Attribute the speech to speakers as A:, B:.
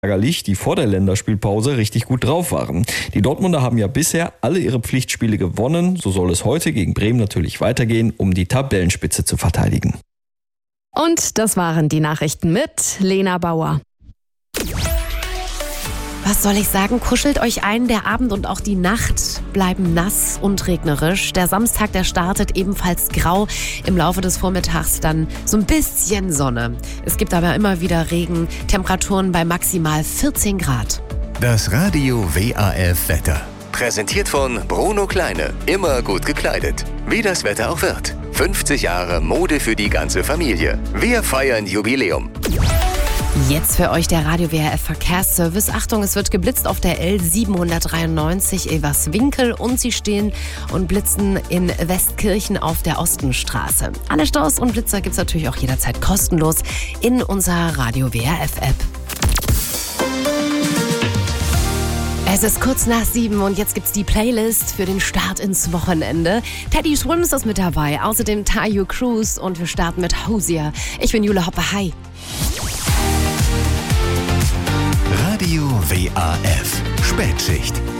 A: Ärgerlich, die vor der Länderspielpause richtig gut drauf waren. Die Dortmunder haben ja bisher alle ihre Pflichtspiele gewonnen. So soll es heute gegen Bremen natürlich weitergehen, um die Tabellenspitze zu verteidigen.
B: Und das waren die Nachrichten mit Lena Bauer.
C: Was soll ich sagen? Kuschelt euch ein, der Abend und auch die Nacht bleiben nass und regnerisch. Der Samstag, der startet ebenfalls grau. Im Laufe des Vormittags dann so ein bisschen Sonne. Es gibt aber immer wieder Regen, Temperaturen bei maximal 14 Grad.
D: Das Radio WAF Wetter. Präsentiert von Bruno Kleine. Immer gut gekleidet. Wie das Wetter auch wird. 50 Jahre Mode für die ganze Familie. Wir feiern Jubiläum.
C: Jetzt für euch der Radio WRF Verkehrsservice. Achtung, es wird geblitzt auf der L793 Everswinkel und sie stehen und blitzen in Westkirchen auf der Ostenstraße. Alle Staus und Blitzer gibt's natürlich auch jederzeit kostenlos in unserer Radio WRF App. Es ist kurz nach 7 und jetzt gibt's die Playlist für den Start ins Wochenende. Teddy Swims ist mit dabei, außerdem Tayo Cruz und wir starten mit Hosier. Ich bin Jule Hoppe, hi.
D: Radio WAF Spätschicht.